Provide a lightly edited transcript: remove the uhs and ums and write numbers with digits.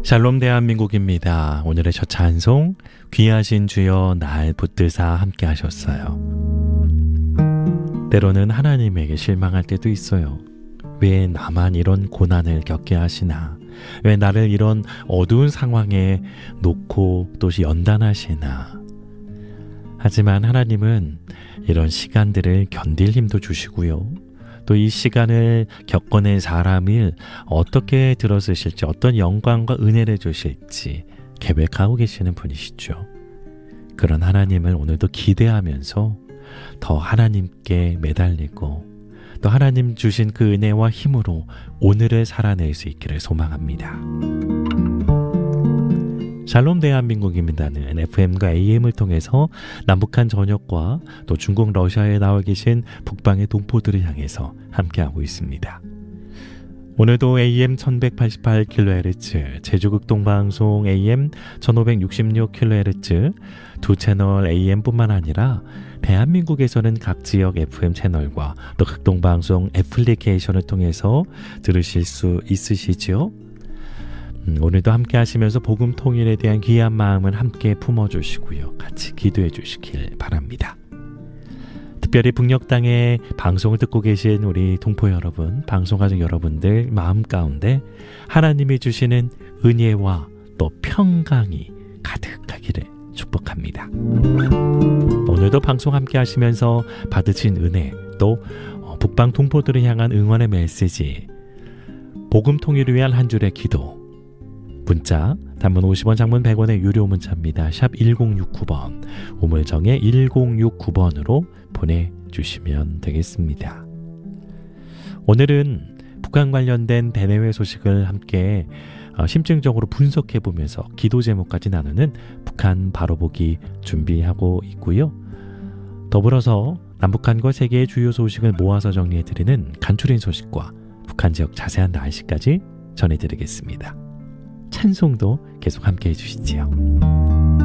샬롬 대한민국입니다. 오늘의 첫 찬송 귀하신 주여 날 붙드사 함께 하셨어요. 때로는 하나님에게 실망할 때도 있어요. 왜 나만 이런 고난을 겪게 하시나? 왜 나를 이런 어두운 상황에 놓고 또 연단하시나? 하지만 하나님은 이런 시간들을 견딜 힘도 주시고요. 또 이 시간을 겪어낸 사람을 어떻게 들어쓰실지, 어떤 영광과 은혜를 주실지 계획하고 계시는 분이시죠. 그런 하나님을 오늘도 기대하면서 더 하나님께 매달리고 또 하나님 주신 그 은혜와 힘으로 오늘을 살아낼 수 있기를 소망합니다. 샬롬 대한민국입니다는 FM과 AM을 통해서 남북한 전역과 또 중국 러시아에 나와 계신 북방의 동포들을 향해서 함께하고 있습니다. 오늘도 AM 1188kHz, 제주극동방송 AM 1566kHz 두 채널 AM뿐만 아니라 대한민국에서는 각 지역 FM 채널과 또 극동방송 애플리케이션을 통해서 들으실 수 있으시죠? 오늘도 함께 하시면서 복음 통일에 대한 귀한 마음을 함께 품어주시고요. 같이 기도해 주시길 바랍니다. 특별히 북녘 땅에 방송을 듣고 계신 우리 동포 여러분, 방송가족 여러분들 마음 가운데 하나님이 주시는 은혜와 또 평강이 가득하기를 축복합니다. 오늘도 방송 함께 하시면서 받으신 은혜, 또 북방 동포들을 향한 응원의 메시지, 복음 통일을 위한 한 줄의 기도, 문자, 단문 50원, 장문 100원의 유료 문자입니다. 샵 1069번, 우물정에 1069번으로 보내주시면 되겠습니다. 오늘은 북한 관련된 대내외 소식을 함께 심층적으로 분석해보면서 기도 제목까지 나누는 북한 바로보기 준비하고 있고요. 더불어서 남북한과 세계의 주요 소식을 모아서 정리해드리는 간추린 소식과 북한 지역 자세한 날씨까지 전해드리겠습니다. 찬송도 계속 함께 해주시지요.